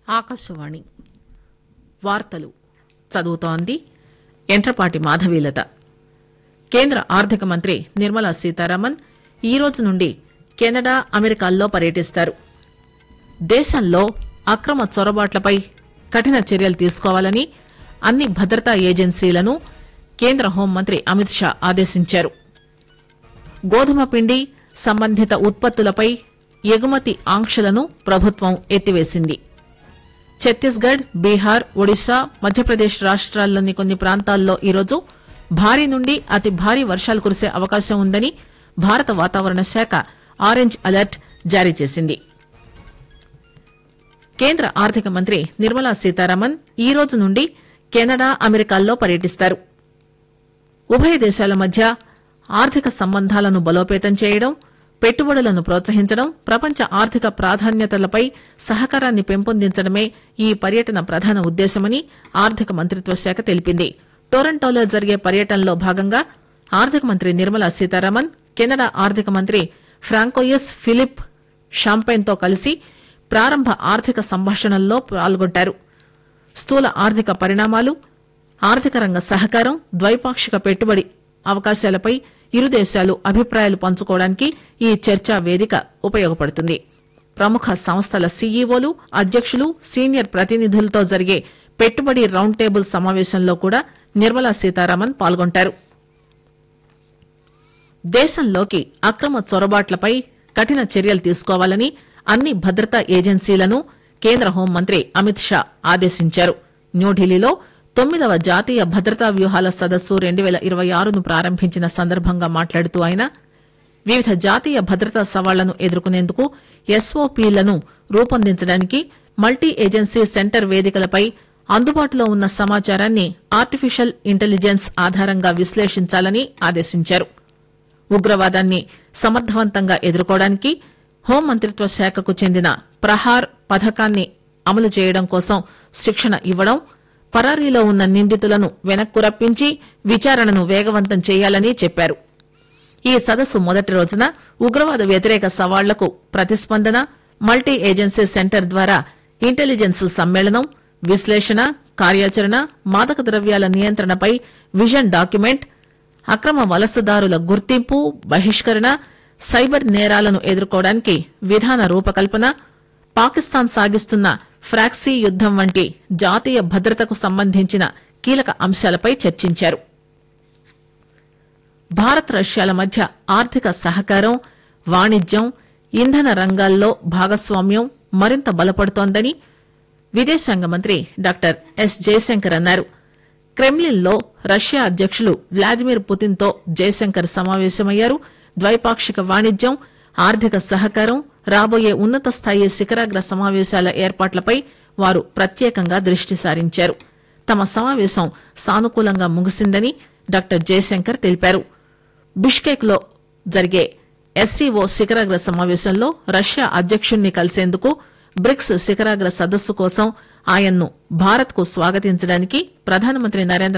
ఆకాశవాణి వార్తలు చదువుతోంది ఎంట్రపాటి మాధవీలత. కేంద్ర ఆర్థిక మంత్రి నిర్మలా సీతారామన్ ఈ రోజు నుండి కెనడా, అమెరికాల్లో పర్యటిస్తారు. దేశంలో అక్రమ చొరబాట్లపై కఠిన చర్యలు తీసుకోవాలని అన్ని భద్రతా ఏజెన్సీలను కేంద్ర హోంమంత్రి అమిత్ షా ఆదేశించారు. గోధుమ పిండి సంబంధిత ఉత్పత్తులపై ఎగుమతి ఆంక్షలను ప్రభుత్వం ఎత్తివేసింది. ఛత్తీస్గఢ్, బీహార్, ఒడిశా, మధ్యప్రదేశ్ రాష్ట్రాల్లోని కొన్ని ప్రాంతాల్లో ఈరోజు భారీ నుండి అతి భారీ వర్షాలు కురిసే అవకాశం ఉందని భారత వాతావరణ శాఖ ఆరెంజ్ అలర్ట్ జారీ చేసింది. కేంద్ర ఆర్థిక మంత్రి నిర్మలా సీతారామన్ ఈ రోజు నుండి కెనడా, అమెరికాల్లో పర్యటిస్తారు. ఉభయ దేశాల మధ్య ఆర్థిక సంబంధాలను బలోపేతం చేయడం, పెట్టుబడులను ప్రోత్సహించడం, ప్రపంచ ఆర్థిక ప్రాధాన్యతలపై సహకారాన్ని పెంపొందించడమే ఈ పర్యటన ప్రధాన ఉద్దేశమని ఆర్థిక మంత్రిత్వ శాఖ తెలిపింది. టొరంటోలో జరిగే పర్యటనలో భాగంగా ఆర్థిక మంత్రి నిర్మలా సీతారామన్ కెనడా ఆర్థిక మంత్రి ఫ్రాంకోయిస్ ఫిలిప్ షాంపైన్ తో కలిసి ప్రారంభ ఆర్థిక సంభాషణల్లో పాల్గొంటారు. స్థూల ఆర్థిక పరిణామాలు, ఆర్థిక రంగ సహకారం, ద్వైపాక్షిక పెట్టుబడి అవకాశాలపై ఇరు దేశాలు అభిప్రాయాలు పంచుకోవడానికి ఈ చర్చా వేదిక ఉపయోగపడుతుంది. ప్రముఖ సంస్థల సీఈఓలు, అధ్యకులు, సీనియర్ ప్రతినిధులతో జరిగే పెట్టుబడి రౌండ్ టేబుల్ సమావేశంలో కూడా నిర్మలా సీతారామన్ పాల్గొంటారు. దేశంలోకి అక్రమ చొరబాట్లపై కఠిన చర్యలు తీసుకోవాలని అన్ని భద్రతా ఏజెన్సీలను కేంద్ర హోంమంత్రి అమిత్ షా ఆదేశించారు. న్యూఢిల్లీలో 9వ జాతీయ భద్రతా వ్యూహాల సదస్సు 2026ను ప్రారంభించిన సందర్భంగా మాట్లాడుతూ ఆయన వివిధ జాతీయ భద్రతా సవాళ్లను ఎదుర్కొనేందుకు ఎస్ఓపీలను రూపొందించడానికి మల్టీ ఏజెన్సీ సెంటర్ వేదికలపై అందుబాటులో ఉన్న సమాచారాన్ని ఆర్టిఫిషియల్ ఇంటెలిజెన్స్ ఆధారంగా విశ్లేషించాలని ఆదేశించారు. ఉగ్రవాదాన్ని సమర్థవంతంగా ఎదుర్కోవడానికి హోంమంత్రిత్వ శాఖకు చెందిన ప్రహార్ పథకాన్ని అమలు చేయడం కోసం శిక్షణ ఇవ్వడం, పరారీలో ఉన్న నిందితులను వెనక్కు రప్పించి విచారణను వేగవంతం చేయాలని చెప్పారు. ఈ సదస్సు మొదటి రోజున ఉగ్రవాద వ్యతిరేక సవాళ్లకు ప్రతిస్పందన, మల్టీ ఏజెన్సీ సెంటర్ ద్వారా ఇంటెలిజెన్స్ సమ్మేళనం, విశ్లేషణ, కార్యాచరణ, మాదక ద్రవ్యాల నియంత్రణపై విజన్ డాక్యుమెంట్, అక్రమ వలసదారుల గుర్తింపు, బహిష్కరణ, సైబర్ నేరాలను ఎదుర్కోవడానికి విధాన రూపకల్పన, పాకిస్తాన్ సాగిస్తున్న ఫ్రాక్సీ యుద్దం వంటి జాతీయ భద్రతకు సంబంధించిన కీలక అంశాలపై చర్చించారు. భారత్, రష్యాల మధ్య ఆర్థిక సహకారం, వాణిజ్యం, ఇంధన రంగాల్లో భాగస్వామ్యం మరింత బలపడుతోందని విదేశాంగ మంత్రి డాక్టర్ ఎస్ జయశంకర్ అన్నారు. క్రెమ్లిన్లో రష్యా అధ్యకులు వ్లాదిమిర్ పుతిన్ తో జయశంకర్ సమావేశమయ్యారు. ద్వైపాక్షిక వాణిజ్యం, ఆర్థిక సహకారం, రాబోయే ఉన్నత స్థాయి శిఖరాగ్ర సమావేశాల ఏర్పాట్లపై వారు ప్రత్యేకంగా దృష్టి సారించారు. తమ సమావేశం సానుకూలంగా ముగిసిందని డాక్టర్ జయశంకర్ తెలిపారు. బిష్కెక్ లో జరిగే ఎస్సీఓ శిఖరాగ్ర సమావేశంలో రష్యా అధ్యకుణ్ణి కలిసేందుకు బ్రిక్స్ శిఖరాగ్ర సదస్సు కోసం ఆయన్ను భారత్ కు స్వాగతించడానికి ప్రధానమంత్రి నరేంద్ర